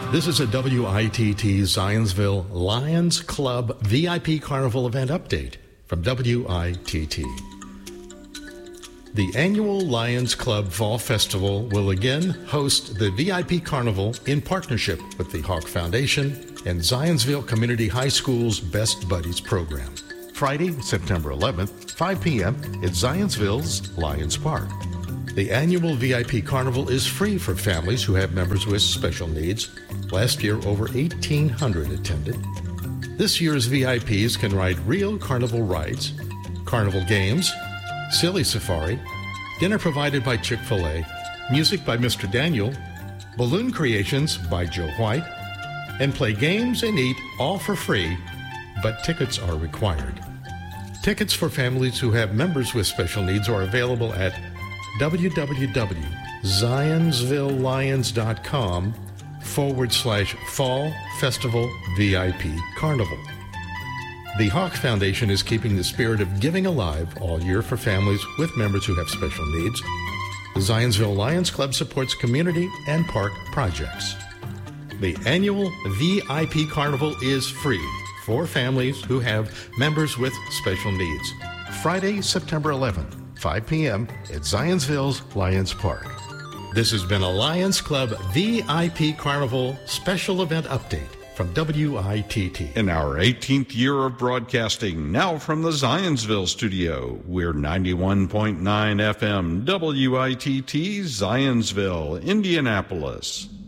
This is a WITT Zionsville Lions Club VIP Carnival event update from WITT. The annual Lions Club Fall Festival will again host the VIP Carnival in partnership with the Hawk Foundation and Zionsville Community High School's Best Buddies program. Friday, September 11th, 5 p.m. at Zionsville's Lions Park. The annual VIP Carnival is free for families who have members with special needs. Last year, over 1,800 attended. This year's VIPs can ride real carnival rides, carnival games, silly safari, dinner provided by Chick-fil-A, music by Mr. Daniel, balloon creations by Joe White, and play games and eat all for free, but tickets are required. Tickets for families who have members with special needs are available at www.zionsvillelions.com/Fall Festival VIP Carnival. The Hawk Foundation is keeping the spirit of giving alive all year for families with members who have special needs. The Zionsville Lions Club supports community and park projects. The annual VIP Carnival is free for families who have members with special needs. Friday, September 11th. 5 p.m. at Zionsville's Lions Park. This has been a Lions Club VIP Carnival special event update from WITT. In our 18th year of broadcasting, now from the Zionsville studio, we're 91.9 FM WITT, Zionsville, Indianapolis.